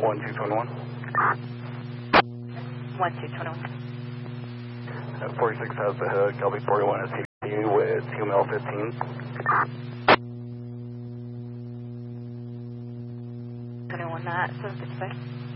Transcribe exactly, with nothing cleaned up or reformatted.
one two two one. one two two one. Uh, forty-six has the hood, Kelby forty-one is C D with Q M L fifteen. twenty-one knots, so dispatch.